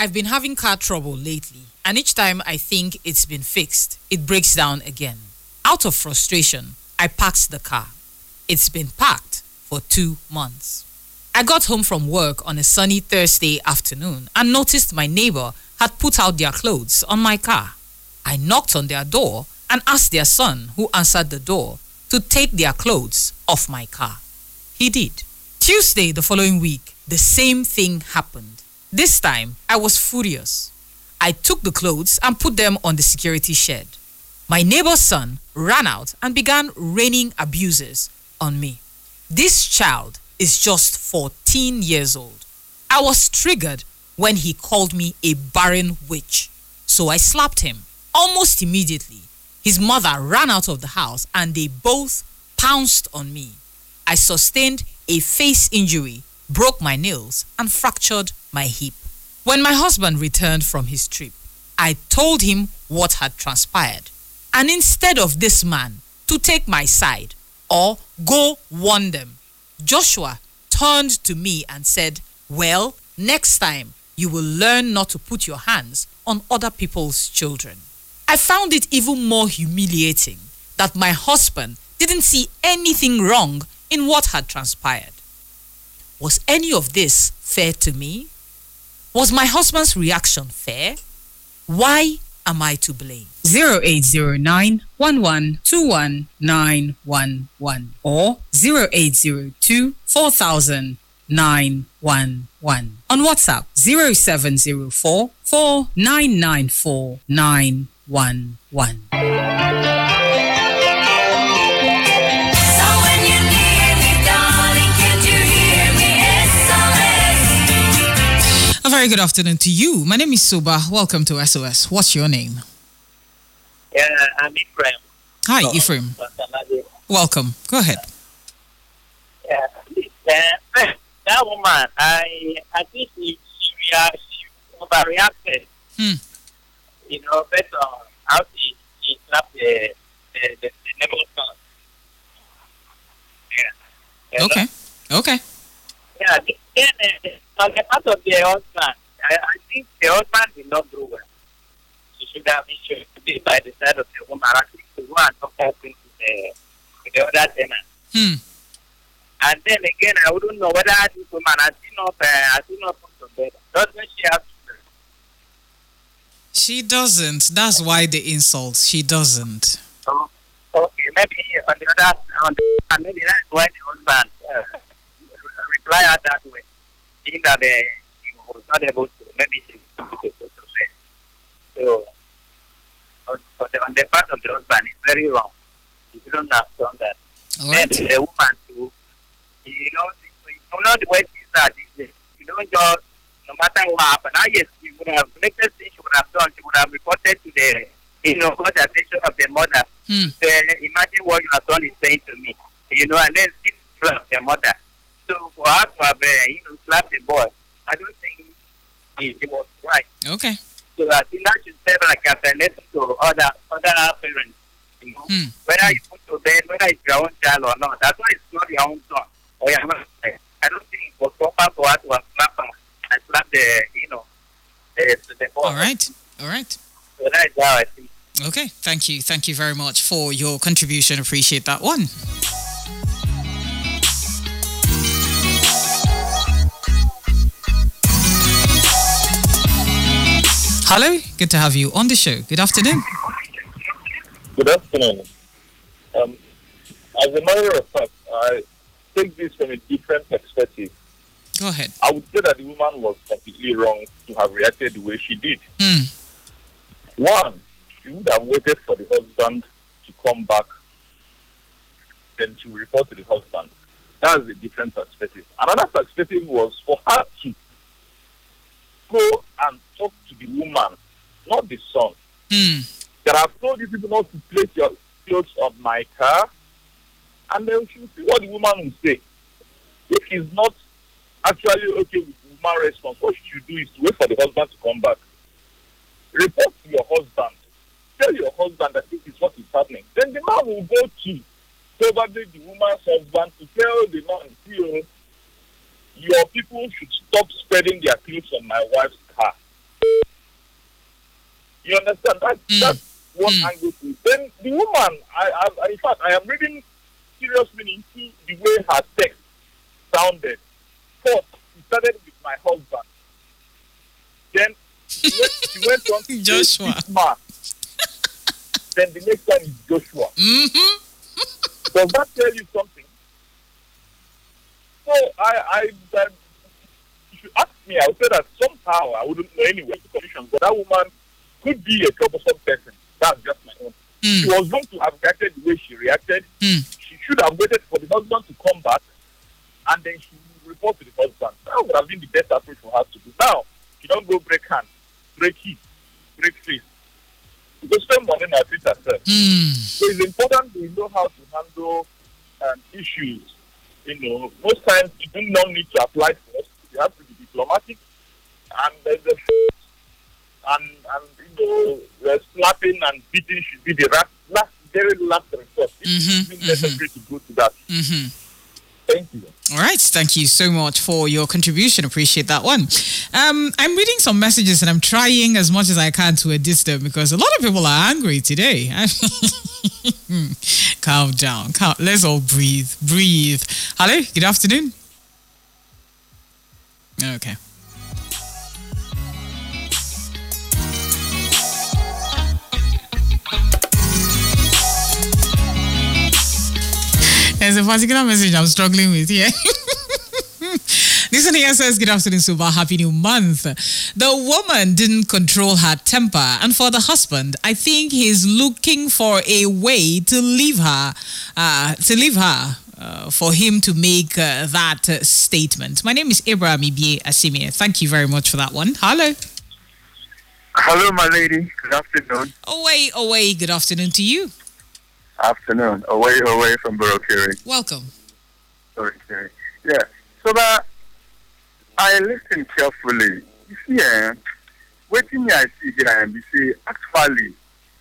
I've been having car trouble lately, and each time I think it's been fixed, it breaks down again. Out of frustration, I parked the car. It's been parked for 2 months. I got home from work on a sunny Thursday afternoon and noticed my neighbor had put out their clothes on my car. I knocked on their door and asked their son, who answered the door, to take their clothes off my car. He did. Tuesday the following week, the same thing happened. This time, I was furious. I took the clothes and put them on the security shed. My neighbor's son ran out and began raining abuses on me. This child is just 14 years old. I was triggered when he called me a barren witch, so I slapped him. Almost immediately, his mother ran out of the house and they both pounced on me. I sustained a face injury, broke my nails, and fractured my hip. When my husband returned from his trip, I told him what had transpired. And instead of this man to take my side or go warn them, Joshua turned to me and said, "Well, next time you will learn not to put your hands on other people's children." I found it even more humiliating that my husband didn't see anything wrong in what had transpired. Was any of this fair to me? Was my husband's reaction fair? Why am I to blame? 0809 1121 911 or 0802 4000 911. On WhatsApp 0704 4994 911. A very good afternoon to you. My name is Suba. Welcome to SOS. What's your name? Yeah, I'm Ephraim. Hi, Ephraim. Welcome. Go ahead. Yeah, that woman, I think she overreacted. You know, based on how she slapped the neighbor's son. Yeah. Okay. Yeah, then on the part of the husband, I think the husband did not do well. She should be by the side of the woman, actually, to go and talk to the other tenant. And then again, I wouldn't know whether this woman has not put to bed. Doesn't she have to? She doesn't. That's why the insults. She doesn't. Oh, okay, maybe on the other, maybe that's why the husband reply her that way. Seeing that he was not able to, maybe she was not able to say. So, on the part of the husband, it's very wrong. He shouldn't have done that. All right. Then the woman too, you know the way things are these days. You don't just, no matter what happened, yes, she would have, the next thing she would have done, she would have reported to the, court attention of the mother. Imagine what your son is saying to me, and then speak to the mother. So for her to have, slapped the boy, I don't think it was right. Okay. So I think that should serve like a lesson to other parents. Whether you put to bed, whether it's your own child or not, that's why it's not your own son or your own child. I don't think it was proper for her to have slapped her and slap the boy. All right. So that is how I think. Okay. Thank you. Thank you very much for your contribution. Appreciate that one. Hello. Good to have you on the show. Good afternoon. Good afternoon. As a matter of fact, I take this from a different perspective. Go ahead. I would say that the woman was completely wrong to have reacted the way she did. One, she would have waited for the husband to come back, then to report to the husband. That's a different perspective. Another perspective was for her to go and talk to the woman, not the son. That I've told you people not to place your clothes on my car, and then she will see what the woman will say. If he's not actually okay with the woman's response, what you should do is to wait for the husband to come back. Report to your husband. Tell your husband that this is what is happening. Then the man will go to probably the woman's husband to tell the man, your people should stop spreading their clothes on my wife's car. You understand? That's one angle to it. Then the woman, in fact, I am reading serious meaning into the way her text sounded. First, she started with my husband. Then she went on to Joshua. Man. Then the next one is Joshua. Mm-hmm. Does that tell you something? So if you ask me, I would say that somehow I wouldn't know anyway the conditions, but that woman could be a troublesome person. That's just my own. She was wrong to have reacted the way she reacted. She should have waited for the husband to come back, and then she would report to the husband. That would have been the best approach for her to do. Now, she don't go break hands, break hip, break face. You go spend money and treat herself. So it's important to know how to handle issues. Most times you do not need to apply force. You have to be diplomatic, and there's slapping and beating should be the very last resort. It's necessary to go to that. Thank you. All right, thank you so much for your contribution. Appreciate that one. I'm reading some messages and I'm trying as much as I can to edit them because a lot of people are angry today. Calm down. Let's all breathe. Hello, good afternoon. Okay. There's a particular message I'm struggling with here. This one here says, good afternoon, Suba. Happy new month. The woman didn't control her temper. And for the husband, I think he's looking for a way to leave her, for him to make that statement. My name is Abraham Ibie Asimie. Thank you very much for that one. Hello. Hello, my lady. Good afternoon. Away. Good afternoon to you. Afternoon. Away from Borokiri. Welcome. Okay. Yeah. So that I listen carefully. You see, waiting I see here and we say actually,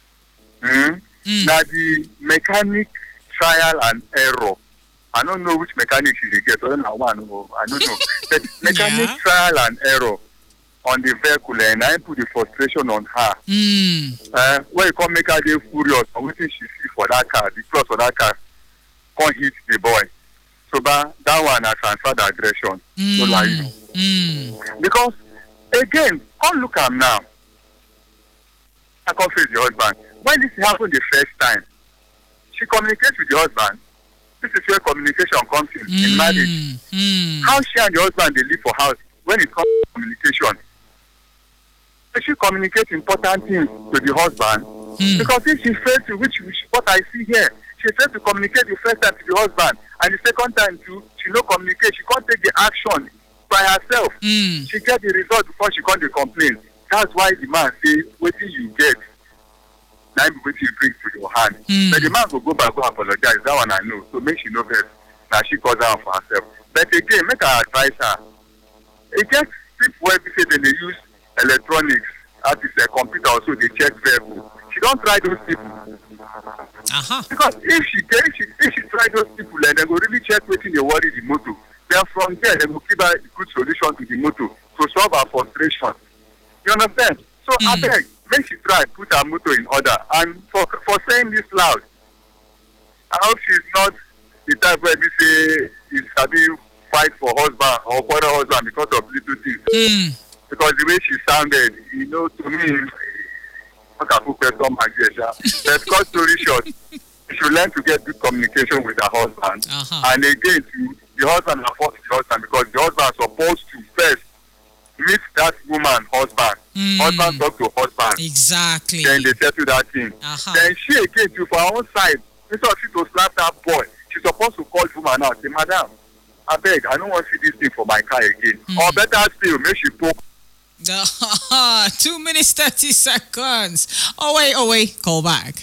now the mechanic trial and error. I don't know which mechanic she get. I don't know. I don't know. The mechanic trial and error on the vehicle, and I put the frustration on her. When you come make her dey furious on what she see for that car, the cross for that car, can't hit the boy. So that one I transfer the aggression. So like, because again, come look at him now. I can't face the husband. When this happened the first time, she communicates with the husband. This is where communication comes in marriage. How she and the husband they live for house when it comes to communication. She communicates important things to the husband because if she fails to, which what I see here, she fails to communicate the first time to the husband, and the second time too, she no communicate. She can't take the action by herself. She get the result before she can't complain. That's why the man say, "What do you get? Now what you bring to your hand." But the man will go back and apologize. That one I know. So make she know best. Now she calls out for herself. But again, make her advise her. It gets people where we say that they use electronics, as is a computer also they check vehicle. She don't try those people. Because if she try those people, then they will really check waiting they worry the motor. Then from there they will give her a good solution to the motor to solve her frustration. You understand? So I beg, make she try put her motor in order. And for saying this loud, I hope she's not the type where we say is having fight for husband or for husband because of little things. Because the way she sounded, to me, but cut story short, she should learn to get good communication with her husband. And again, the husband supports the husband because the husband is supposed to first meet that woman husband. Husband talk to husband. Exactly. Then they settle that thing. Then she again, for her own side, instead of she to slap that boy, she's supposed to call the woman out. Say, madam, I beg, I don't want to see this thing for my car again. Or better still, make she poke. 2 minutes 30 seconds. Wait, call back.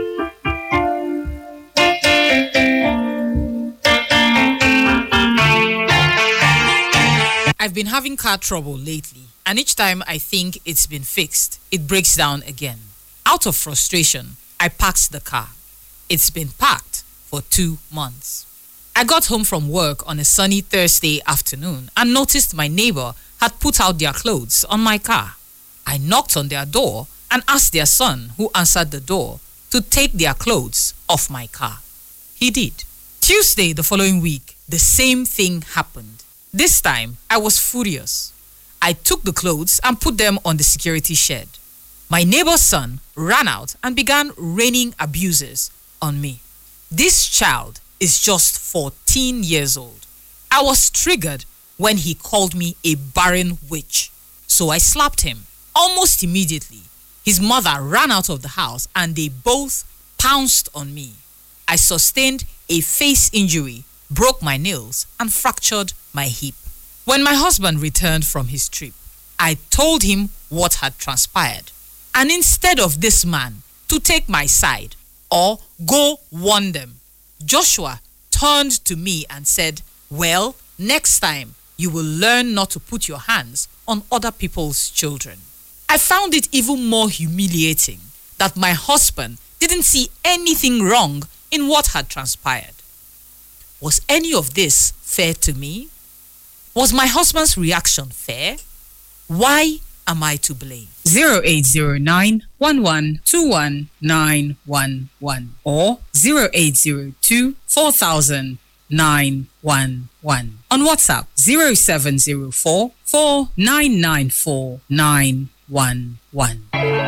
I've been having car trouble lately, and each time I think it's been fixed, it breaks down again. Out of frustration, I parked the car. It's been parked for 2 months. I got home from work on a sunny Thursday afternoon and noticed my neighbor had put out their clothes on my car. I knocked on their door and asked their son, who answered the door, to take their clothes off my car. He did. Tuesday the following week, the same thing happened. This time, I was furious. I took the clothes and put them on the security shed. My neighbor's son ran out and began raining abuses on me. This child is just 14 years old. I was triggered when he called me a barren witch, so I slapped him. Almost immediately, his mother ran out of the house and they both pounced on me. I sustained a face injury, broke my nails, and fractured my hip. When my husband returned from his trip, I told him what had transpired. And instead of this man to take my side or go warn them, Joshua turned to me and said, "Well, next time you will learn not to put your hands on other people's children." I found it even more humiliating that my husband didn't see anything wrong in what had transpired. Was any of this fair to me? Was my husband's reaction fair? Why am I to blame? 0809 1121 911 or 0802 4000 911. On WhatsApp 0704 4994 911.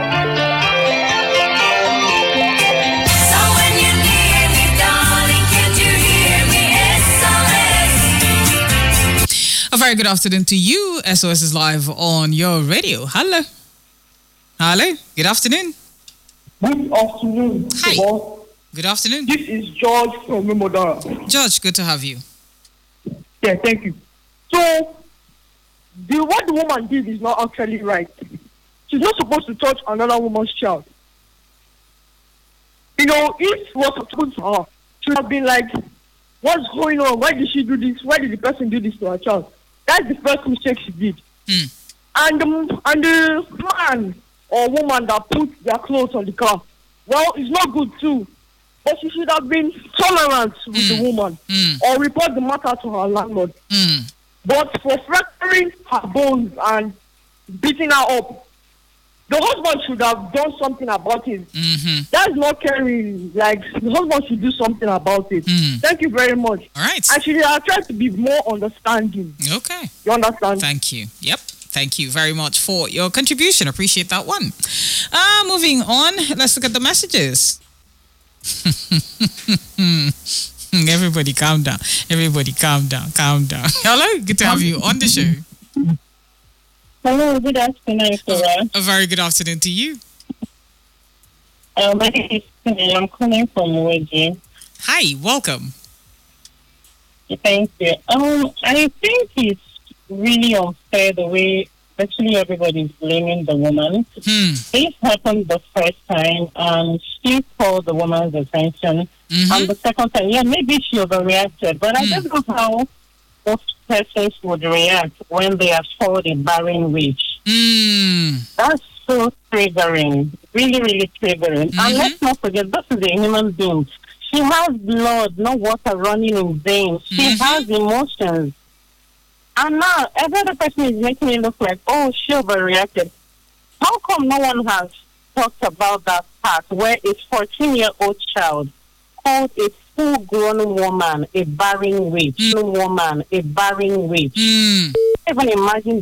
A very good afternoon to you. SOS is live on your radio. Hello. Hello. Good afternoon. Good afternoon. Hi. Boss. Good afternoon. This is George from Memodara. George, good to have you. Yeah, thank you. So, what the woman did is not actually right. She's not supposed to touch another woman's child. You know, if what happened to her, she would have been like, what's going on? Why did she do this? Why did the person do this to her child? That's the first mistake she did. And the man or woman that put their clothes on the car, well, it's not good too. But she should have been tolerant with the woman or report the matter to her landlord. But for fracturing her bones and beating her up, the husband should have done something about it. That's not caring. Like, the husband should do something about it. Thank you very much. All right. And she should have tried to be more understanding. Okay. You understand? Thank you. Yep. Thank you very much for your contribution. Appreciate that one. Moving on, let's look at the messages. Everybody calm down. Everybody calm down. Calm down. Hello. Good to have you on the show. Hello, good afternoon, Sarah. A very good afternoon to you. My name is Sunny. I'm calling from Woji. Hi, welcome. Thank you. I think it's really unfair the way actually everybody's blaming the woman. This happened the first time and she called the woman's attention. And the second time, yeah, maybe she overreacted, but I don't know how most persons would react when they are called a barren witch. That's so triggering. Really, really triggering. And let's not forget, this is a human being. She has blood, no water running in veins. She has emotions. And now, every other person is making it look like, oh, she overreacted. How come no one has talked about that part where a 14-year-old child called a full-grown woman a barren witch? Woman, a barren witch. Even imagine